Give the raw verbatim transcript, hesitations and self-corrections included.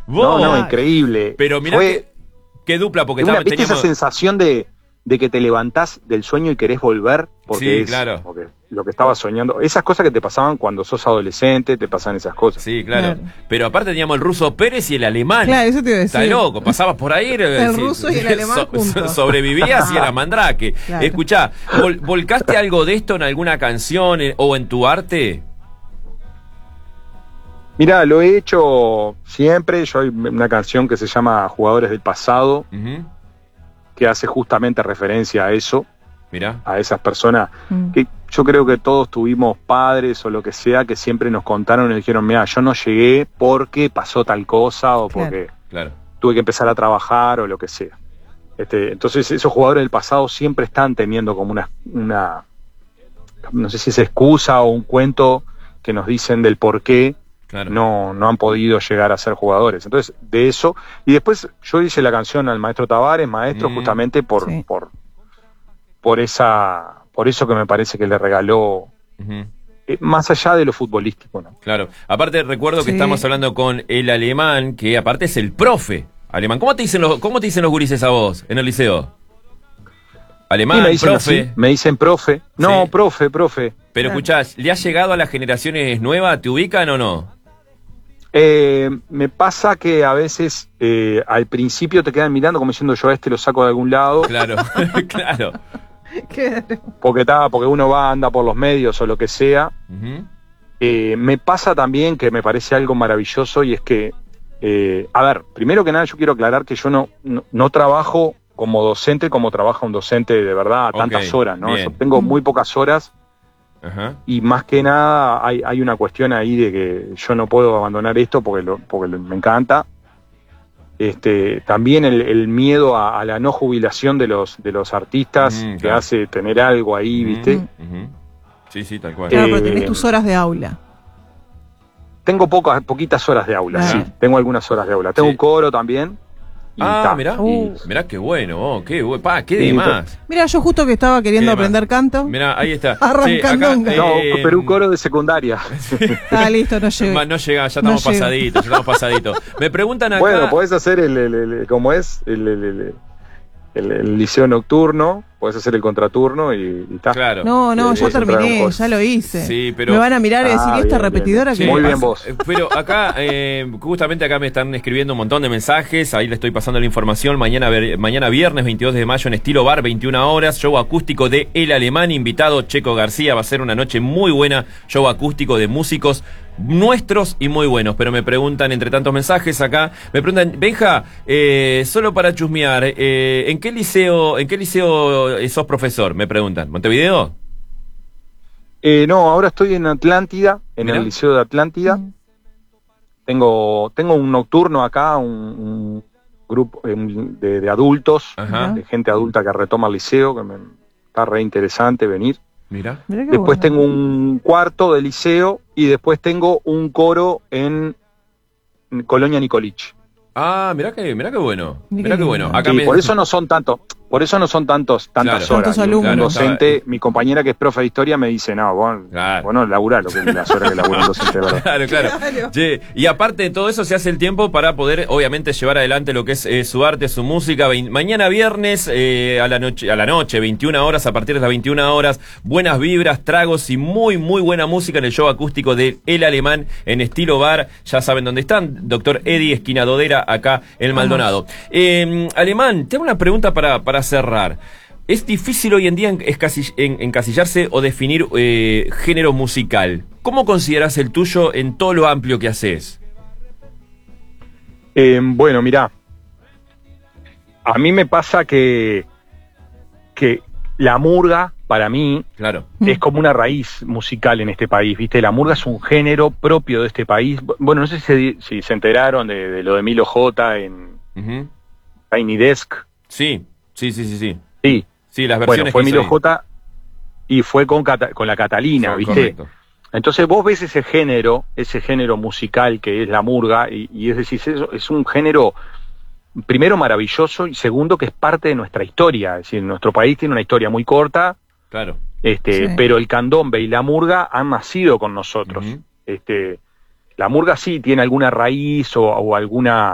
¿Vos? No, no, increíble. Pero mirá Fue, que, qué dupla, porque una, estaba, ¿viste teníamos... esa sensación de, de que te levantás del sueño y querés volver? Porque Sí, es claro. porque lo que estabas soñando. Esas cosas que te pasaban cuando sos adolescente, te pasan esas cosas. Sí, claro. Claro. Pero aparte teníamos el ruso Pérez y el alemán. Claro, eso te iba a decir. Está loco, pasabas por ahí. El ruso y el alemán juntos. Sobrevivías y era mandrake. Claro. Escuchá, ¿vol ¿volcaste algo de esto en alguna canción eh, o en tu arte? Mirá, lo he hecho siempre. Yo hay una canción que se llama Jugadores del Pasado, Uh-huh. que hace justamente referencia a eso, Mirá. a esas personas Mm. que yo creo que todos tuvimos padres o lo que sea que siempre nos contaron y dijeron, mira, yo no llegué porque pasó tal cosa o Claro. porque Claro. tuve que empezar a trabajar o lo que sea. Este, entonces esos jugadores del pasado siempre están teniendo como una, una, no sé si es excusa o un cuento que nos dicen del por qué Claro. no, no han podido llegar a ser jugadores. Entonces, de eso, y después yo hice la canción al maestro Tavares, maestro, Mm. justamente por, Sí. por, por esa, por eso que me parece que le regaló, Uh-huh. eh, más allá de lo futbolístico, ¿no? Claro. Aparte recuerdo que Sí. estamos hablando con el alemán, que aparte es el profe alemán. ¿Cómo te dicen los, cómo te dicen los gurises a vos en el liceo? Alemán, Y me dicen profe. así, me dicen profe, no, Sí. profe, profe. Pero Claro. escuchás, ¿le has llegado a las generaciones nuevas? ¿Te ubican o no? Eh, me pasa que a veces eh, al principio te quedan mirando como diciendo yo a este lo saco de algún lado, Claro, claro. Claro. porque está, porque uno va, anda por los medios o lo que sea. Ujú. Eh, me pasa también que me parece algo maravilloso y es que, eh, a ver, primero que nada yo quiero aclarar que yo no, no, no trabajo como docente como trabaja un docente de verdad a Ok, tantas horas, ¿no? bien. Yo tengo muy pocas horas Ajá. y más que nada hay, hay una cuestión ahí de que yo no puedo abandonar esto porque, lo, porque lo- me encanta. Este, también el, el miedo a, a la no jubilación de los, de los artistas Mm, que claro. hace tener algo ahí, ¿viste? Ujú, ujú. Sí, sí, tal cual. Claro, Eh, pero tenés tus horas de aula. Tengo pocas, poquitas horas de aula, Ah. sí. Tengo algunas horas de aula. Tengo Sí. un coro también. y Ah, ta, mirá. y- Mirá qué bueno, oh, qué bueno. Pa, qué Sí, de más. Mira, yo justo que estaba queriendo Qué de más. aprender canto. Mirá, ahí está. Arrancandonga. Sí, No, acá, eh, pero un coro de secundaria. Ah, listo, no llego. ma- No llega, ya No estamos llego. pasaditos, ya estamos pasaditos. Me preguntan acá. Bueno, podés hacer el, el, el- el- ¿cómo es? El, el, el- el- el liceo nocturno, podés hacer el contraturno y está. Claro. No, no, Eh, ya eso trae un terminé, costo. ya lo hice. Sí, pero- Me van a mirar y decir, Ah, ¿y esta bien, repetidora bien. que Muy me bien pasa? vos. Eh, Pero acá, eh, justamente acá me están escribiendo un montón de mensajes, ahí le estoy pasando la información, mañana ver- mañana viernes veintidós de mayo en Estilo Bar, veintiuna horas, show acústico de El Alemán, invitado Checo García, va a ser una noche muy buena, show acústico de músicos nuestros y muy buenos, pero me preguntan entre tantos mensajes acá, me preguntan, Benja, eh, solo para chusmear, eh, ¿en qué liceo, en qué liceo eh, sos profesor? Me preguntan, ¿Montevideo? Eh, no, ahora estoy en Atlántida, en Mirá. el liceo de Atlántida. Mm. Tengo, tengo un nocturno acá, un, un grupo eh, de, de adultos, Ajá. de gente adulta que retoma el liceo, que me, está re interesante venir. Mira. Mirá qué Después bueno. tengo un cuarto de liceo y después tengo un coro en Colonia Nicolich. Ah, mirá que, mirá qué bueno, Mirá mirá qué qué bueno. lindo. Acá Sí, me- por eso no son tantos, por eso no son tantos, tantas Claro. horas. Tantos alumnos. Un docente, Claro. mi compañera que es profe de historia me dice, no, vos, Claro. vos no laburás lo que las horas que labura un docente, de verdad. Claro, claro. Claro. Che, y aparte de todo eso, se hace el tiempo para poder, obviamente, llevar adelante lo que es eh, su arte, su música. Vein- mañana viernes, eh, a la noche, a la noche, veintiuna horas, a partir de las veintiuna horas, buenas vibras, tragos y muy, muy buena música en el show acústico de El Alemán en Estilo Bar. Ya saben dónde están. Doctor Eddie Esquina Dodera, acá en Maldonado. Eh, Alemán, tengo una pregunta para, para cerrar. ¿Es difícil hoy en día en- escasi- en- encasillarse o definir eh, género musical? ¿Cómo considerás el tuyo en todo lo amplio que haces? Eh, bueno, mirá, a mí me pasa que, que la murga, para mí, Claro. Mm. es como una raíz musical en este país, ¿viste? La murga es un género propio de este país. Bueno, no sé si se, si se enteraron de, de lo de Milo J en Ujú. Tiny Desk. Sí, sí, sí, sí, sí. Sí, Sí, las bueno, versiones fue que hizo Milo ahí. J y fue con, Cata- con la Catalina, Son- ¿viste? correcto. Entonces vos ves ese género, ese género musical que es la murga, y, y es decir, es, es un género, primero maravilloso, y segundo que es parte de nuestra historia. Es decir, nuestro país tiene una historia muy corta, Claro. este, Sí. pero el candombe y la murga han nacido con nosotros. Ujú. Este, la murga sí tiene alguna raíz o, o alguna